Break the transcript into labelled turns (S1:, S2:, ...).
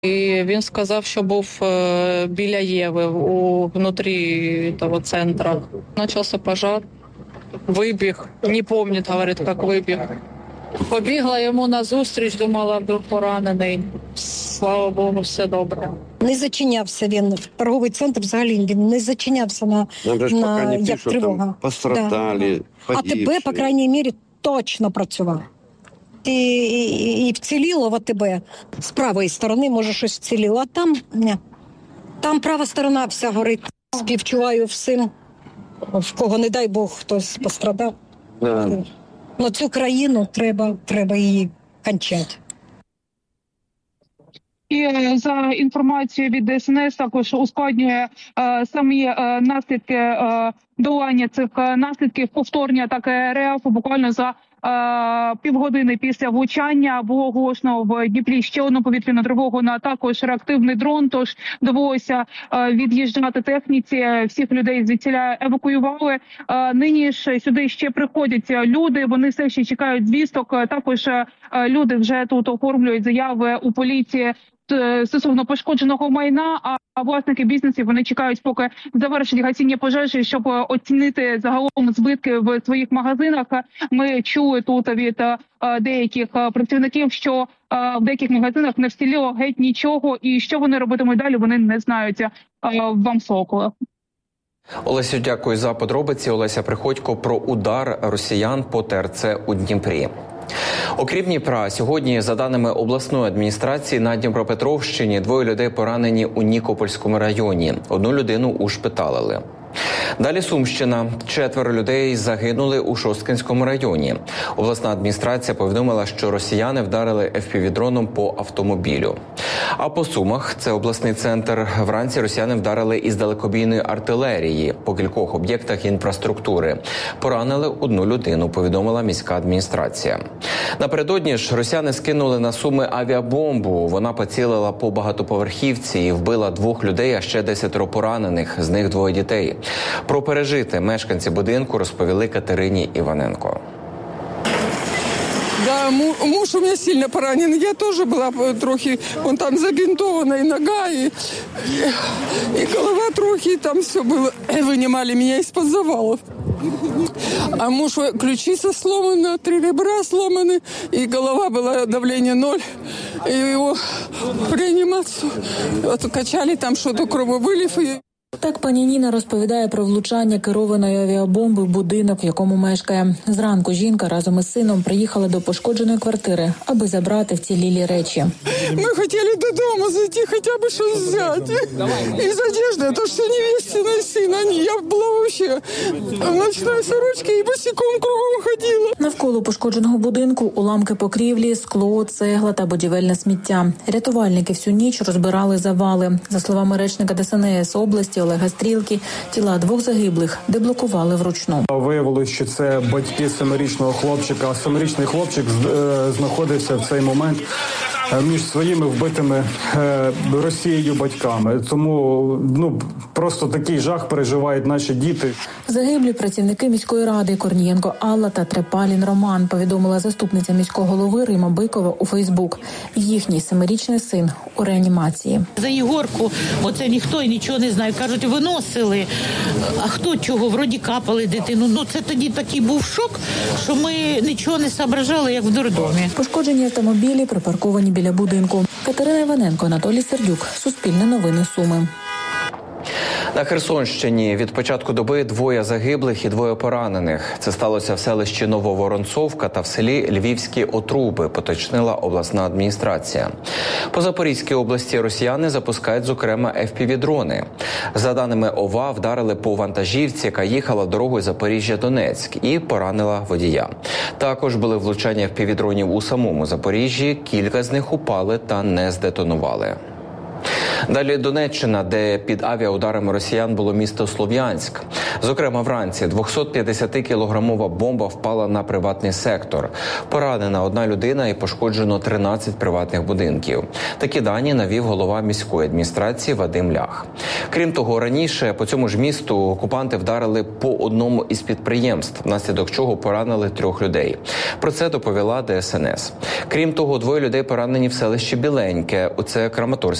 S1: І він сказав, що був біля Єви, внутрі того центру. Почався пожар, вибіг, не пам'ятаю, говорить, як вибіг. Побігла йому назустріч, думала, вдруг поранений. Слава Богу, все добре.
S2: Не зачинявся він, торговий центр взагалі він не зачинявся на як тривога.
S3: Постраждали,
S2: АТБ, по крайній мірі, точно працював. І вціліло в АТБ. З правої сторони, може, щось вціліло, а там ні. Там права сторона вся горить. Співчуваю всім, в кого, не дай Бог, хтось пострадав. Ну, цю країну треба її кончати.
S4: І за інформацією від ДСНС також ускладнює самі наслідки долання цих наслідків повторні атаки РФ. Буквально за півгодини після влучання було оголошено в Дніпрі ще одну повітряну тривогу на також реактивний дрон, тож довелося від'їжджати техніці, всіх людей звідсіля евакуювали. Нині ж сюди ще приходять люди, вони все ще чекають звісток, також люди вже тут оформлюють заяви у поліції стосовно пошкодженого майна, а власники бізнесів, вони чекають, поки завершать гасіння пожежі, щоб оцінити загалом збитки в своїх магазинах. Ми чули тут від деяких працівників, що в деяких магазинах не вціліло геть нічого, і що вони робитимуть далі, вони не знають. Вам слово, колега.
S5: Олесю, дякую за подробиці. Олеся Приходько про удар росіян по ТРЦ у Дніпрі. Окрім Дніпра, сьогодні, за даними обласної адміністрації, на Дніпропетровщині 2 людей поранені у Нікопольському районі. 1 людину ушпиталили. Далі Сумщина. 4 людей загинули у Шосткинському районі. Обласна адміністрація повідомила, що росіяни вдарили FPV-дроном по автомобілю. А по Сумах, це обласний центр, вранці росіяни вдарили із далекобійної артилерії по кількох об'єктах інфраструктури. Поранили 1 людину, повідомила міська адміністрація. Напередодні ж росіяни скинули на Суми авіабомбу. Вона поцілила по багатоповерхівці і вбила 2 людей, а ще 10 поранених, з них 2 дітей. Про пережите мешканці будинку розповіли Катерині Іваненко.
S6: Да, муж у меня сильно поранен. Я тоже была трохи, он там забинтована, и нога, и голова трохи, и там все было. Вынимали меня из-под завалов. А муж, ключица сломана, 3 ребра сломаны, и голова была, давление 0. И его в реанимацию качали, там что-то крововылив.
S7: Так пані Ніна розповідає про влучання керованої авіабомби в будинок, в якому мешкає. Зранку жінка разом із сином приїхала до пошкодженої квартири, аби забрати вцілілі речі.
S6: Ми хотіли додому зайти, хоча б щось взяти. Із одежди, то що невестина і сина. Я була взагалі в ночній сорочці і босиком кругом ходила.
S7: Навколо пошкодженого будинку уламки покрівлі, скло, цегла та будівельне сміття. Рятувальники всю ніч розбирали завали. За словами речника ДСНС області Олега Стрілки, тіла 2 загиблих деблокували вручну.
S8: Виявилося, що це батьки 7-річного хлопчика. А 7-річний хлопчик знаходився в цей момент між своїми вбитими Росією батьками. Тому просто такий жах переживають наші діти.
S7: Загиблі працівники міської ради Корнієнко Алла та Трепалін Роман, повідомила заступниця міського голови Рима Бикова у Фейсбук. Їхній 7-річний син у реанімації.
S9: За Єгорку оце ніхто і нічого не знає. Кажуть, виносили. А хто чого? Вроді капали дитину. Це тоді такий був шок, що ми нічого не соображали, як в дурдомі.
S7: Пошкоджені автомобілі припарковані біля будинку. Катерина Іваненко, Анатолій Сердюк. Суспільне новини Суми.
S5: На Херсонщині від початку доби 2 загиблих і 2 поранених. Це сталося в селищі Нововоронцовка та в селі Львівські Отруби, поточнила обласна адміністрація. По Запорізькій області росіяни запускають, зокрема, FPV-дрони. За даними ОВА, вдарили по вантажівці, яка їхала дорогою Запоріжжя-Донецьк, і поранила водія. Також були влучання FPV-дронів у самому Запоріжжі, кілька з них упали та не здетонували. Далі Донеччина, де під авіаударами росіян було місто Слов'янськ. Зокрема, вранці 250-кілограмова бомба впала на приватний сектор. Поранена одна людина і пошкоджено 13 приватних будинків. Такі дані навів голова міської адміністрації Вадим Лях. Крім того, раніше по цьому ж місту окупанти вдарили по одному із підприємств, внаслідок чого поранили 3 людей. Про це доповіла ДСНС. Крім того, 2 людей поранені в селищі Біленьке, це Краматорськ.